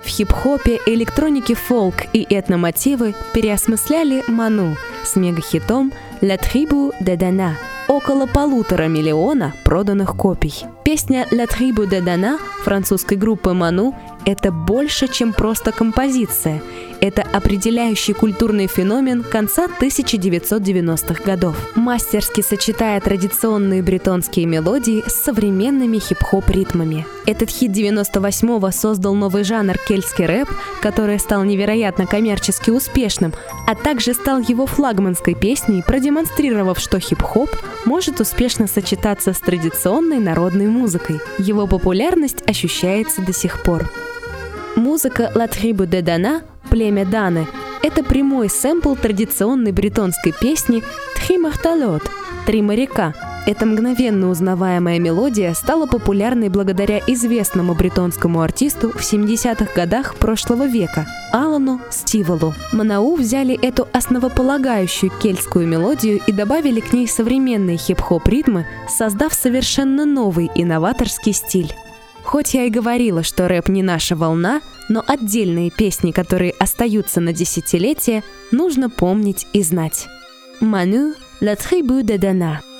В хип-хопе, электронике фолк и этномотивы переосмысляли Ману с мегахитом «La Tribu de Dana». Около 1,5 миллиона проданных копий. Песня «La Tribu de Dana» французской группы Ману – это больше, чем просто композиция. Это определяющий культурный феномен конца 1990-х годов. Мастерски сочетая традиционные бретонские мелодии с современными хип-хоп ритмами. Этот хит 98-го создал новый жанр кельтский рэп, который стал невероятно коммерчески успешным, а также стал его флагманской песней, продемонстрировав, что хип-хоп может успешно сочетаться с традиционной народной музыкой. Его популярность ощущается до сих пор. Музыка «La Tribu de Dana» «Племя Даны» — это прямой сэмпл традиционной бретонской песни «Три марталот» — «Три моряка». Эта мгновенно узнаваемая мелодия стала популярной благодаря известному бретонскому артисту в 70-х годах прошлого века Алану Стиволу. Манау взяли эту основополагающую кельтскую мелодию и добавили к ней современные хип-хоп ритмы, создав совершенно новый инноваторский стиль. Хоть я и говорила, что рэп не наша волна, но отдельные песни, которые остаются на десятилетия, нужно помнить и знать. Ману, «La Tribu de Dana».